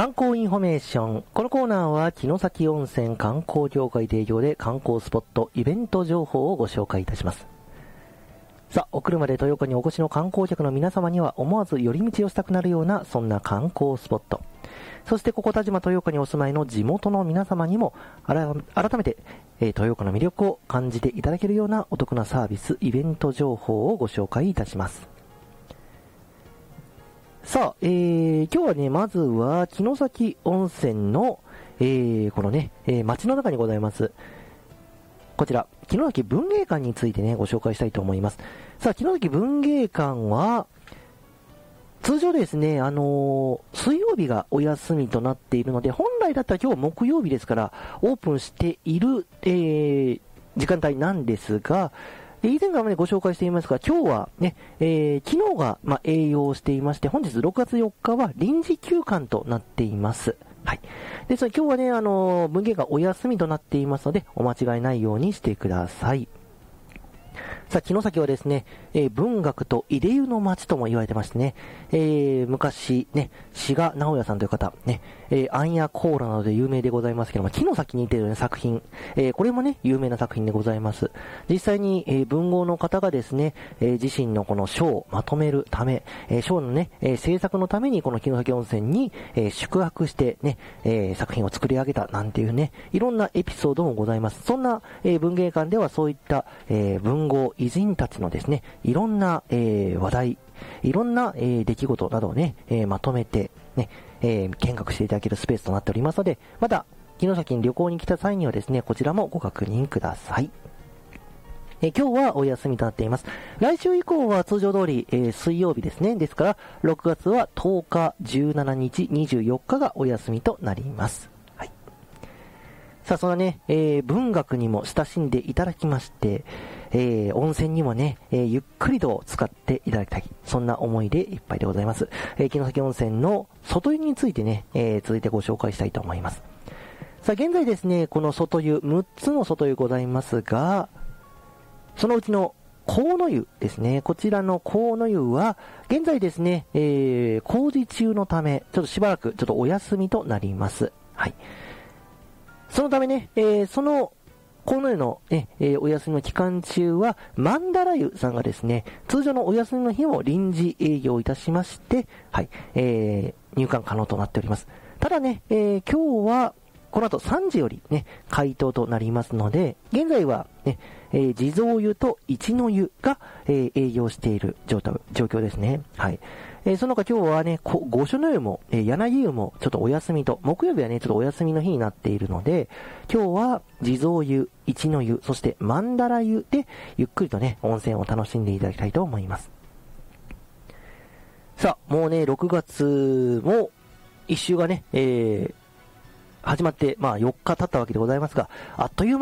観光インフォメーション。このコーナーは城崎温泉観光協会提供で観光スポット、イベント情報をご紹介いたします。さあ、お車で豊岡にお越しの観光客の皆様には思わず寄り道をしたくなるようなそんな観光スポット。そしてここ田島豊岡にお住まいの地元の皆様にも改めて、豊岡の魅力を感じていただけるようなお得なサービス、イベント情報をご紹介いたします。さあ、今日はね、まずは城崎温泉の、このね、街の中にございます。こちら、城崎文芸館についてね、ご紹介したいと思います。さあ、城崎文芸館は、通常ですね、水曜日がお休みとなっているので、本来だったら今日は木曜日ですから、オープンしている、時間帯なんですが、以前から、ね、ご紹介していますが、今日はね、昨日が、営業していまして、本日6月4日は臨時休館となっています。はい。ですので今日はね、文芸館お休みとなっていますので、お間違いないようにしてください。さあ、城崎はですね、文学と入れ湯の街とも言われてましてね、昔ね、志賀直哉さんという方、ね、アンヤコーラなどで有名でございますけども、城崎に似ている、ね、作品、これもね、有名な作品でございます。実際に、文豪の方がですね、自身のこの書をまとめるため、書のね、制作のためにこの城崎温泉に、宿泊してね、作品を作り上げたなんていうね、いろんなエピソードもございます。そんな、文芸館ではそういった、文豪偉人たちのですね、いろんな、話題、いろんな、出来事などをね、まとめて、ね、見学していただけるスペースとなっておりますので、また、城崎に旅行に来た際にはですね、こちらもご確認ください。今日はお休みとなっています。来週以降は通常通り、水曜日ですね。ですから、6月は10日、17日、24日がお休みとなります。はい。さあ、そのね、文学にも親しんでいただきまして、温泉にもね、ゆっくりと使っていただきたい。そんな思いでいっぱいでございます。城崎温泉の外湯についてね、続いてご紹介したいと思います。さあ、現在ですね、この外湯、6つの外湯ございますが、そのうちの河野湯ですね。こちらの河野湯は、現在ですね、工事中のため、ちょっとしばらくちょっとお休みとなります。はい。そのためね、その河野湯の、お休みの期間中は、曼荼羅湯さんがですね、通常のお休みの日を臨時営業いたしまして、はい、入館可能となっております。ただね、今日は、この後3時よりね、開湯となりますので、現在はね、地蔵湯と一の湯が、営業している状況ですね。はい。その他今日はね、御所の湯も、柳湯もちょっとお休みと、木曜日はね、ちょっとお休みの日になっているので、今日は地蔵湯、一の湯、そして曼荼羅湯で、ゆっくりとね、温泉を楽しんでいただきたいと思います。さあ、もうね、6月も一週がね、始まって、4日経ったわけでございますが、あっという間